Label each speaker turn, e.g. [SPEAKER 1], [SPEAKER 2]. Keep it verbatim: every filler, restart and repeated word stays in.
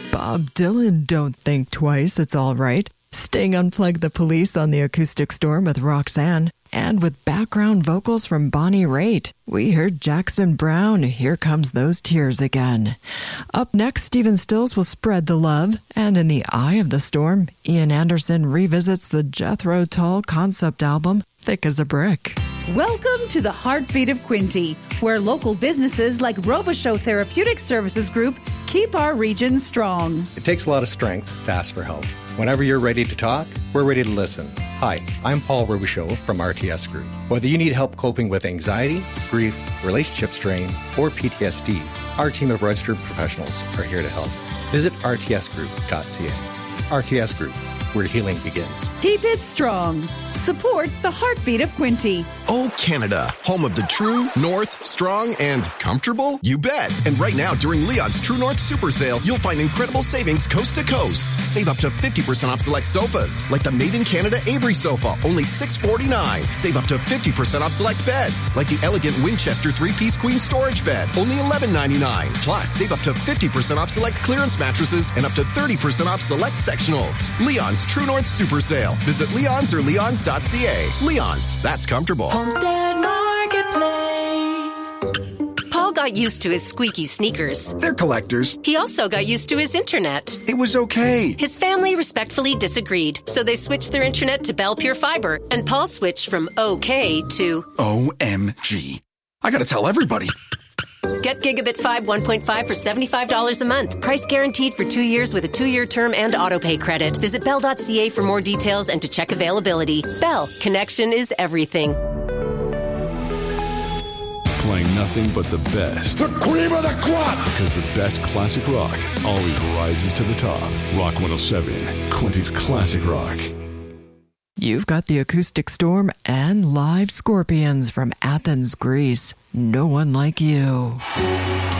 [SPEAKER 1] Bob Dylan, Don't Think Twice, It's All Right. Sting unplugged the Police on the Acoustic Storm with Roxanne. And with background vocals from Bonnie Raitt, we heard Jackson Browne, Here Comes Those Tears Again. Up next, Stephen Stills will spread the love. And in the eye of the storm, Ian Anderson revisits the Jethro Tull concept album, Thick as a Brick.
[SPEAKER 2] Welcome to the Heartbeat of Quinte, where local businesses like Robichaux Therapeutic Services Group keep our region strong.
[SPEAKER 3] It takes a lot of strength to ask for help. Whenever you're ready to talk, we're ready to listen. Hi, I'm Paul Robichaux from R T S Group. Whether you need help coping with anxiety, grief, relationship strain, or P T S D, our team of registered professionals are here to help. Visit r t s group dot c a. R T S Group, where healing begins.
[SPEAKER 2] Keep it strong. Support the Heartbeat of Quinte.
[SPEAKER 4] Oh, Canada, home of the true, north, strong, and comfortable? You bet. And right now, during Leon's True North Super Sale, you'll find incredible savings coast to coast. Save up to fifty percent off select sofas, like the Made in Canada Avery sofa, only six forty-nine. Save up to fifty percent off select beds, like the elegant Winchester three-piece queen storage bed, only eleven ninety-nine. Plus, save up to fifty percent off select clearance mattresses and up to thirty percent off select sectionals. Leon's True North Super Sale. Visit Leon's or leons dot c a. Leon's, that's comfortable.
[SPEAKER 5] Homestead Marketplace.
[SPEAKER 6] Paul got used to his squeaky sneakers.
[SPEAKER 7] They're collectors.
[SPEAKER 6] He also got used to his internet.
[SPEAKER 7] It was okay.
[SPEAKER 6] His family respectfully disagreed, so they switched their internet to Bell Pure Fiber, and Paul switched from okay to
[SPEAKER 7] O M G. I gotta tell everybody.
[SPEAKER 6] Get Gigabit five one point five for seventy-five dollars a month. Price guaranteed for two years with a two-year term and autopay credit. Visit bell dot c a for more details and to check availability. Bell, connection is everything.
[SPEAKER 8] Playing nothing but the best.
[SPEAKER 9] The cream of the crop!
[SPEAKER 8] Because the best classic rock always rises to the top. Rock one oh seven, Quinte's Classic Rock.
[SPEAKER 1] You've got the Acoustic Storm and live Scorpions from Athens, Greece. No one like you.